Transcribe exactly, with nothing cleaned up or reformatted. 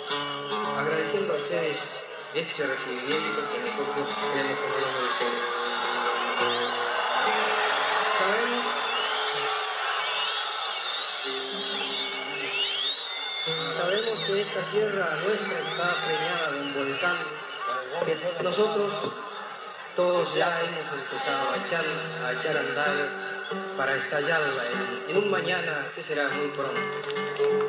agradeciendo a ustedes este recibimiento que nosotros tenemos como los merecemos. Sabemos, sabemos que esta tierra nuestra está preñada de un volcán, que nosotros todos ya hemos empezado a echar, a echar a andar para estallarla en, en un mañana que será muy pronto.